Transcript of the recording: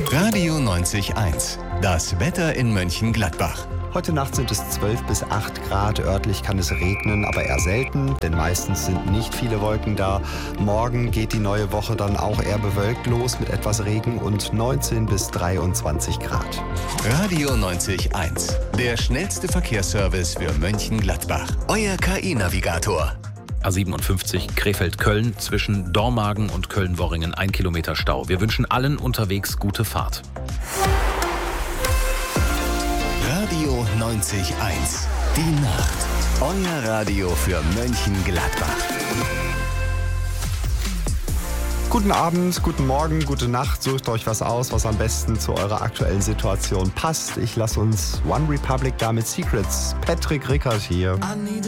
Radio 90.1, das Wetter in Mönchengladbach. Heute Nacht sind es 12 bis 8 Grad. Örtlich kann es regnen, aber eher selten, denn meistens sind nicht viele Wolken da. Morgen geht die neue Woche dann auch eher bewölkt los mit etwas Regen und 19 bis 23 Grad. Radio 90.1, der schnellste Verkehrsservice für Mönchengladbach. Euer KI-Navigator. A57 Krefeld-Köln zwischen Dormagen und Köln-Worringen 1 Kilometer Stau. Wir wünschen allen unterwegs gute Fahrt. Radio 90.1, die Nacht. Euer Radio für Mönchengladbach. Guten Abend, guten Morgen, gute Nacht. Sucht euch was aus, was am besten zu eurer aktuellen Situation passt. Ich lasse uns One Republic da mit Secrets. Patrick Rickert hier.